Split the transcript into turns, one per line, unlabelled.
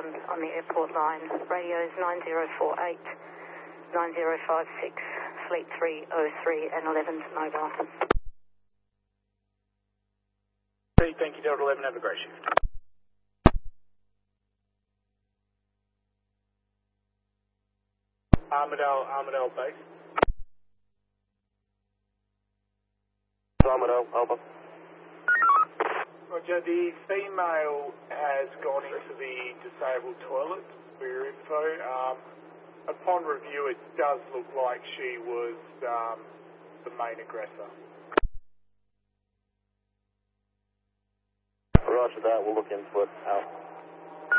on the airport line. Radios 9048, 9056, Fleet 303 and 11's mobile.
Thank you, Delta 11. Have a great shift. Armadale base.
Armadale, Alpha.
Roger, the female has gone into the disabled toilet for your info. Upon review, it does look like she was the main aggressor.
Roger that, we'll look into it. Out.